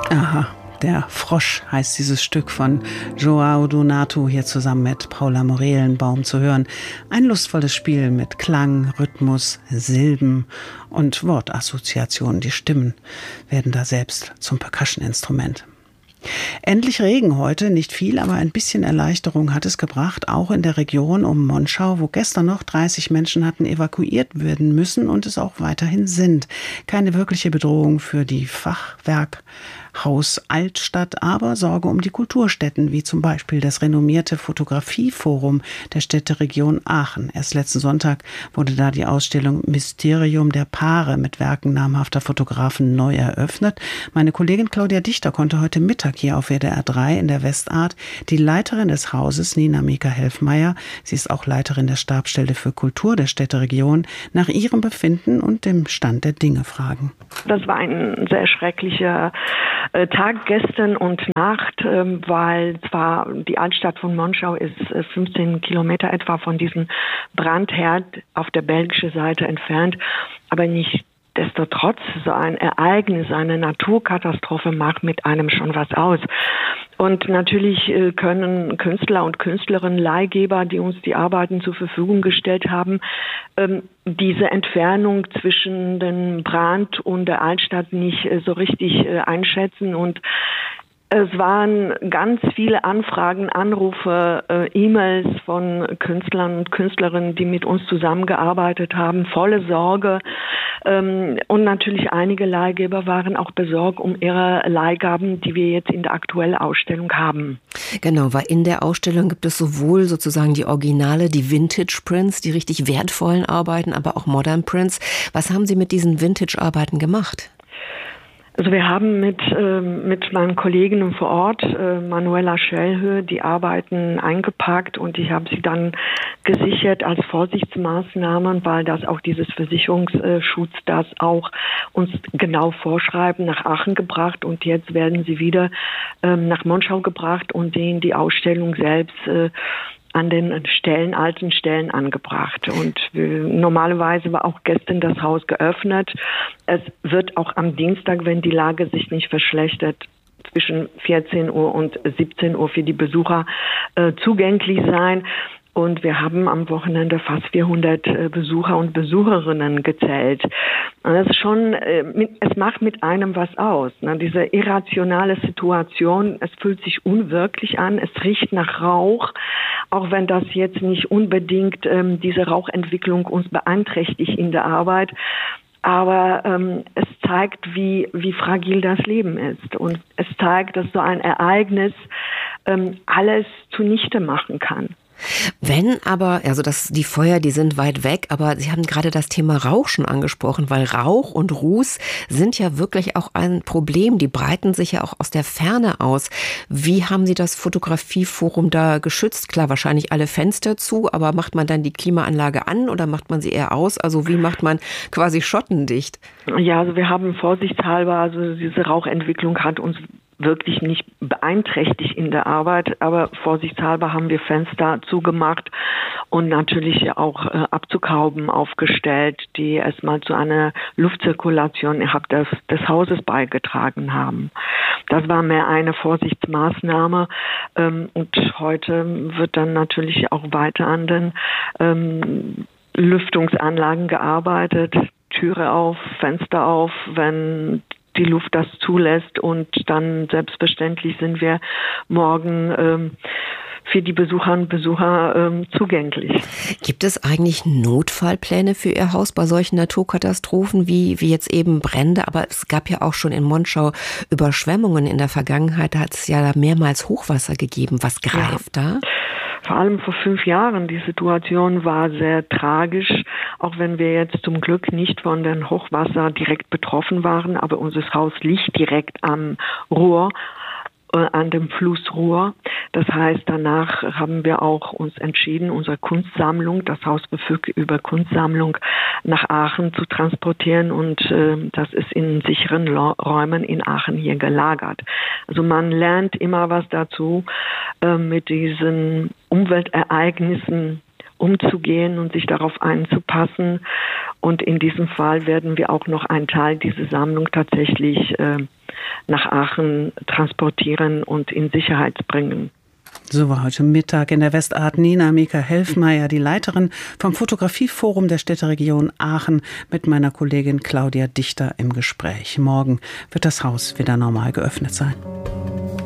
Aha, der Frosch heißt dieses Stück von João Donato, hier zusammen mit Paula Morelenbaum zu hören. Ein lustvolles Spiel mit Klang, Rhythmus, Silben und Wortassoziationen. Die Stimmen werden da selbst zum Percussion-Instrument. Endlich Regen heute, nicht viel, aber ein bisschen Erleichterung hat es gebracht, auch in der Region um Monschau, wo gestern noch 30 Menschen hatten evakuiert werden müssen und es auch weiterhin sind. Keine wirkliche Bedrohung für die Fachwerkhaus Altstadt, aber Sorge um die Kulturstätten, wie zum Beispiel das renommierte Fotografieforum der Städteregion Aachen. Erst letzten Sonntag wurde da die Ausstellung Mysterium der Paare mit Werken namhafter Fotografen neu eröffnet. Meine Kollegin Claudia Dichter konnte heute Mittag hier auf WDR 3 in der Westart die Leiterin des Hauses, Nina Mika-Helfmeier, sie ist auch Leiterin der Stabsstelle für Kultur der Städteregion, nach ihrem Befinden und dem Stand der Dinge fragen. Das war ein sehr schrecklicher Tag gestern und Nacht, weil zwar die Altstadt von Monschau ist 15 Kilometer etwa von diesem Brandherd auf der belgischen Seite entfernt, aber nichtsdestotrotz so ein Ereignis, eine Naturkatastrophe macht mit einem schon was aus. Und natürlich können Künstler und Künstlerinnen, Leihgeber, die uns die Arbeiten zur Verfügung gestellt haben, diese Entfernung zwischen dem Brand und der Altstadt nicht so richtig einschätzen. Und es waren ganz viele Anfragen, Anrufe, E-Mails von Künstlern und Künstlerinnen, die mit uns zusammengearbeitet haben, volle Sorge. Und natürlich einige Leihgeber waren auch besorgt um ihre Leihgaben, die wir jetzt in der aktuellen Ausstellung haben. Genau, weil in der Ausstellung gibt es sowohl sozusagen die Originale, die Vintage Prints, die richtig wertvollen Arbeiten, aber auch Modern Prints. Was haben Sie mit diesen Vintage-Arbeiten gemacht? Also wir haben mit meinen Kolleginnen vor Ort, Manuela Schellhöhe, die Arbeiten eingepackt und ich habe sie dann gesichert als Vorsichtsmaßnahmen, weil das auch dieses Versicherungsschutz das auch uns genau vorschreiben, nach Aachen gebracht und jetzt werden sie wieder nach Monschau gebracht und die Ausstellung selbst an den alten Stellen angebracht. Und normalerweise war auch gestern das Haus geöffnet. Es wird auch am Dienstag, wenn die Lage sich nicht verschlechtert, zwischen 14 Uhr und 17 Uhr für die Besucher zugänglich sein. Und wir haben am Wochenende fast 400 Besucher und Besucherinnen gezählt. Und das ist schon, es macht mit einem was aus. Ne? Diese irrationale Situation, es fühlt sich unwirklich an, es riecht nach Rauch, auch wenn das jetzt nicht unbedingt diese Rauchentwicklung uns beeinträchtigt in der Arbeit. Aber es zeigt, wie fragil das Leben ist. Und es zeigt, dass so ein Ereignis alles zunichte machen kann. Wenn aber, also die Feuer, die sind weit weg, aber Sie haben gerade das Thema Rauch schon angesprochen, weil Rauch und Ruß sind ja wirklich auch ein Problem. Die breiten sich ja auch aus der Ferne aus. Wie haben Sie das Fotografieforum da geschützt? Klar, wahrscheinlich alle Fenster zu, aber macht man dann die Klimaanlage an oder macht man sie eher aus? Also wie macht man quasi schottendicht? Ja, also wir haben vorsichtshalber, also diese Rauchentwicklung hat uns wirklich nicht beeinträchtigt in der Arbeit, aber vorsichtshalber haben wir Fenster zugemacht und natürlich auch Abzughauben aufgestellt, die erstmal zu einer Luftzirkulation innerhalb des Hauses beigetragen haben. Das war mehr eine Vorsichtsmaßnahme und heute wird dann natürlich auch weiter an den Lüftungsanlagen gearbeitet, Türe auf, Fenster auf, wenn die Luft das zulässt und dann selbstverständlich sind wir morgen für die Besucherinnen und Besucher zugänglich. Gibt es eigentlich Notfallpläne für Ihr Haus bei solchen Naturkatastrophen wie jetzt eben Brände? Aber es gab ja auch schon in Monschau Überschwemmungen in der Vergangenheit. Da hat es ja mehrmals Hochwasser gegeben. Was greift da? Vor allem vor 5 Jahren, die Situation war sehr tragisch, auch wenn wir jetzt zum Glück nicht von den Hochwasser direkt betroffen waren, aber unser Haus liegt direkt am Ruhr, an dem Fluss Ruhr. Das heißt, danach haben wir auch uns entschieden, unsere Kunstsammlung, das Haus verfügt über Kunstsammlung, nach Aachen zu transportieren und das ist in sicheren Räumen in Aachen hier gelagert. Also man lernt immer was dazu, mit diesen Umweltereignissen umzugehen und sich darauf anzupassen. Und in diesem Fall werden wir auch noch einen Teil dieser Sammlung tatsächlich nach Aachen transportieren und in Sicherheit bringen. So war heute Mittag in der Westart Nina Mika-Helfmeier, die Leiterin vom Fotografieforum der Städteregion Aachen, mit meiner Kollegin Claudia Dichter im Gespräch. Morgen wird das Haus wieder normal geöffnet sein.